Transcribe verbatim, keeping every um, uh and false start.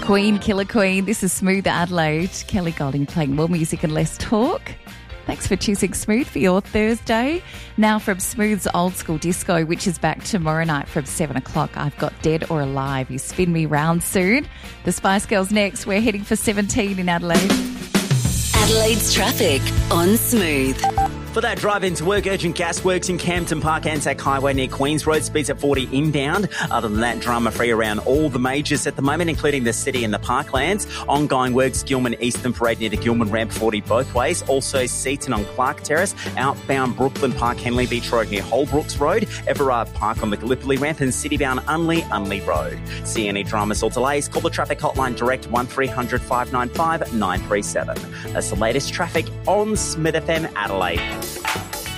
Queen, Killer Queen. This is Smooth Adelaide. Kelly Golding playing more music and less talk. Thanks for choosing Smooth for your Thursday. Now from Smooth's Old School Disco, which is back tomorrow night from seven o'clock. I've got Dead or Alive. You spin me round soon. The Spice Girls next. We're heading for seventeen in Adelaide. Adelaide's traffic on Smooth. For that drive into work, urgent gas works in Campton Park, Anzac Highway near Queens Road, speeds at forty inbound. Other than that, drama free around all the majors at the moment, including the city and the parklands. Ongoing works, Gilman Eastern Parade near the Gilman ramp, forty both ways. Also Seaton on Clark Terrace, outbound Brooklyn Park, Henley Beach Road near Holbrooks Road, Everard Park on the Gallipoli ramp, and citybound Unley, Unley Road. See any dramas or delays, call the traffic hotline direct one three hundred five nine five nine three seven. That's the latest traffic on Smith F M Adelaide.